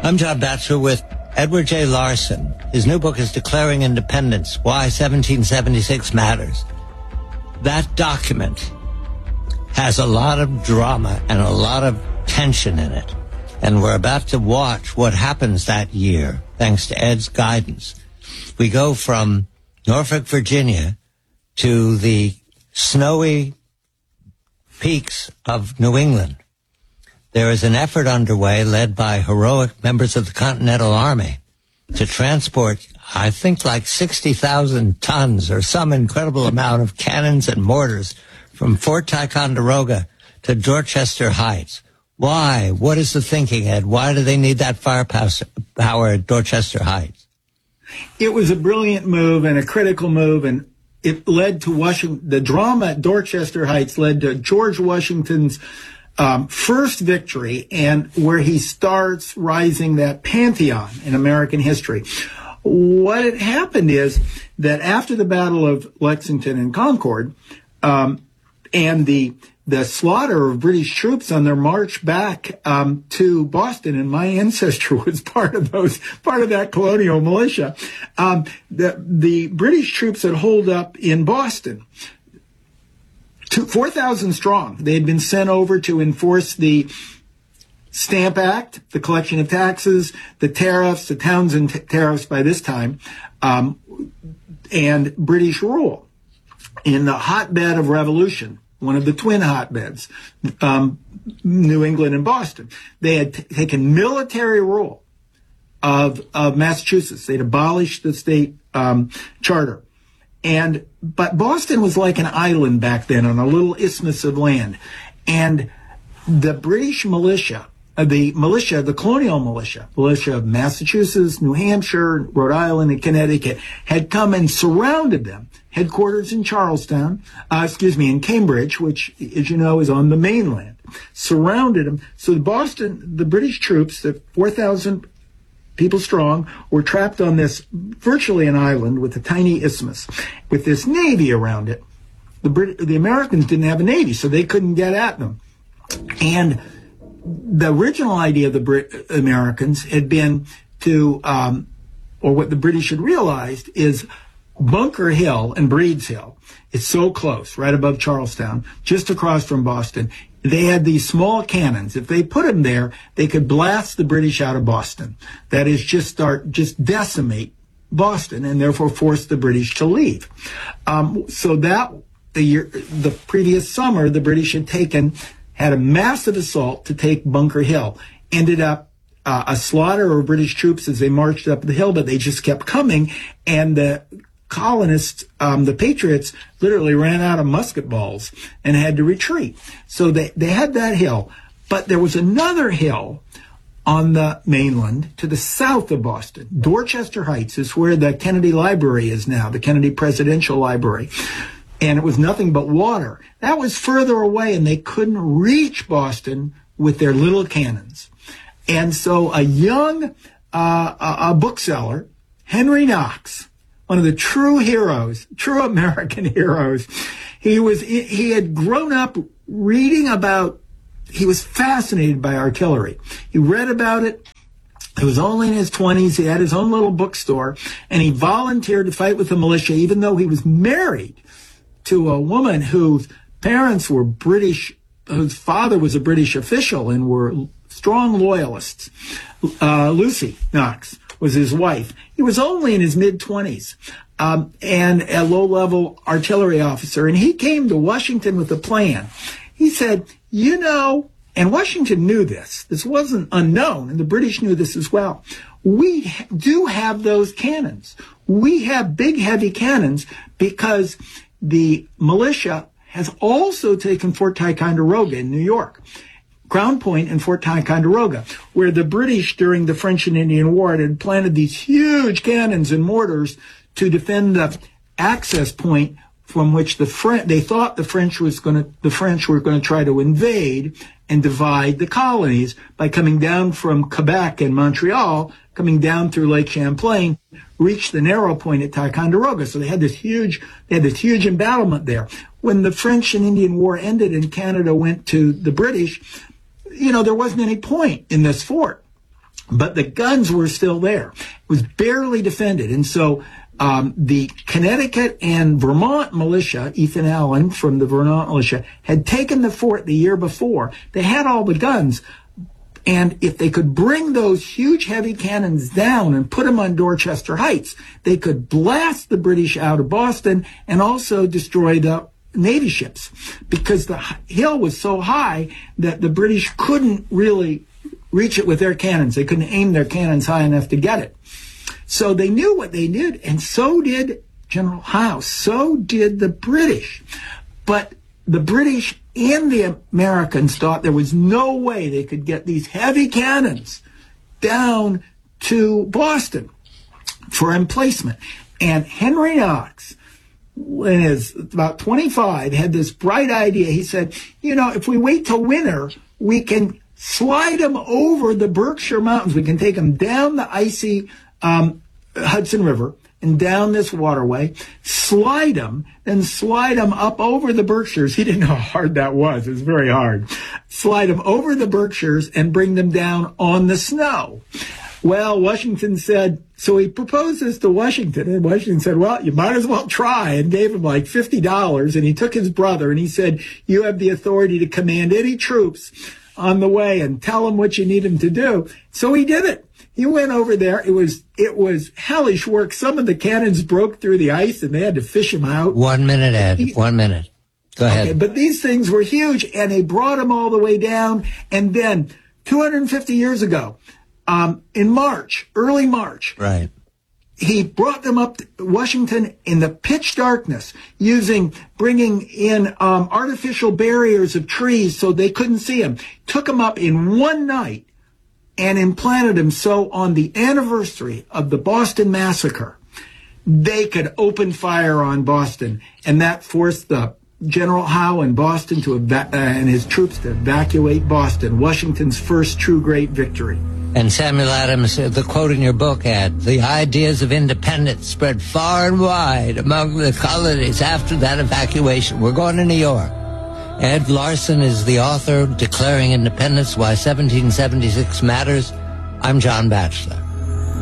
I'm John Batchelor with Edward J. Larson. His new book is Declaring Independence, Why 1776 Matters. That document has a lot of drama and a lot of tension in it. And we're about to watch what happens that year, thanks to Ed's guidance. We go from Norfolk, Virginia, to the snowy peaks of New England. There is an effort underway led by heroic members of the Continental Army to transport, I think, like 60,000 tons or some incredible amount of cannons and mortars from Fort Ticonderoga to Dorchester Heights. Why? What is the thinking, Ed? Why do they need that firepower at Dorchester Heights? It was a brilliant move and a critical move, and it led to Washington. The drama at Dorchester Heights led to George Washington's first victory, and where he starts rising that pantheon in American history. What had happened is that after the Battle of Lexington and Concord, and the slaughter of British troops on their march back to Boston, and my ancestor was part of that colonial militia. The British troops had holed up in Boston, 4,000 strong. They had been sent over to enforce the Stamp Act, the collection of taxes, the tariffs, the Townsend tariffs by this time, and British rule in the hotbed of revolution, one of the twin hotbeds, New England and Boston. They had taken military rule of Massachusetts. They'd abolished the state charter. But Boston was like an island back then on a little isthmus of land. And the British militia, the colonial militia of Massachusetts, New Hampshire, Rhode Island, and Connecticut, had come and surrounded them. Headquarters in in Cambridge, which, as you know, is on the mainland, surrounded them. So the British troops, the 4,000 people strong, were trapped on this virtually an island with a tiny isthmus, with this navy around it. The Americans didn't have a navy, so they couldn't get at them. And the original idea of the Americans had been to, or what the British had realized is Bunker Hill and Breed's Hill. It's so close, right above Charlestown, just across from Boston. They had these small cannons. If they put them there, they could blast the British out of Boston. That is, just decimate Boston and therefore force the British to leave. So that the previous summer, the British had a massive assault to take Bunker Hill. Ended up a slaughter of British troops as they marched up the hill, but they just kept coming, and the colonists, the patriots, literally ran out of musket balls and had to retreat. So they had that hill. But there was another hill on the mainland to the south of Boston. Dorchester Heights is where the Kennedy Library is now, the Kennedy Presidential Library. And it was nothing but water. That was further away, and they couldn't reach Boston with their little cannons. And so a young a bookseller, Henry Knox, one of the true heroes, true American heroes. He had grown up reading about, he was fascinated by artillery. He read about it. He was only in his 20s. He had his own little bookstore, and he volunteered to fight with the militia, even though he was married to a woman whose parents were British, whose father was a British official and were strong loyalists. Lucy Knox was his wife. He was only in his mid-20s, and a low-level artillery officer. And he came to Washington with a plan. He said, and Washington knew this. This wasn't unknown, and the British knew this as well. We do have those cannons. We have big, heavy cannons because the militia has also taken Fort Ticonderoga in New York. Ground Point and Fort Ticonderoga, where the British during the French and Indian War had planted these huge cannons and mortars to defend the access point from which they thought the French were going to try to invade and divide the colonies by coming down from Quebec and Montreal, coming down through Lake Champlain, reach the narrow point at Ticonderoga. So they had this huge embattlement there. When the French and Indian War ended and Canada went to the British, there wasn't any point in this fort. but the guns were still there. It was barely defended. And so the Connecticut and Vermont militia, Ethan Allen from the Vermont militia, had taken the fort the year before. They had all the guns. And if they could bring those huge heavy cannons down and put them on Dorchester Heights, they could blast the British out of Boston and also destroy the Navy ships, because the hill was so high that the British couldn't really reach it with their cannons. They couldn't aim their cannons high enough to get it. So they knew what they did, and so did General Howe. So did the British. But the British and the Americans thought there was no way they could get these heavy cannons down to Boston for emplacement. And Henry Knox, when he was about 25, had this bright idea. He said, if we wait till winter, we can slide them over the Berkshire Mountains. We can take them down the icy Hudson River and down this waterway, slide them up over the Berkshires. He didn't know how hard that was. It was very hard. Slide them over the Berkshires and bring them down on the snow. Well, Washington said, so he proposed this to Washington, and Washington said, well, you might as well try, and gave him like $50, and he took his brother, and he said, you have the authority to command any troops on the way and tell them what you need them to do. So he did it. He went over there. It was hellish work. Some of the cannons broke through the ice, and they had to fish them out. 1 minute, Ed. 1 minute. Go ahead. Okay, but these things were huge, and they brought them all the way down. And then 250 years ago, in March, early March, right, he brought them up to Washington in the pitch darkness, bringing in artificial barriers of trees so they couldn't see him. Took them up in one night and implanted them so on the anniversary of the Boston Massacre, they could open fire on Boston. And that forced the General Howe in Boston and his troops to evacuate Boston, Washington's first true great victory. And Samuel Adams, the quote in your book, Ed, the ideas of independence spread far and wide among the colonies after that evacuation. We're going to New York. Ed Larson is the author of Declaring Independence, Why 1776 Matters. I'm John Batchelor.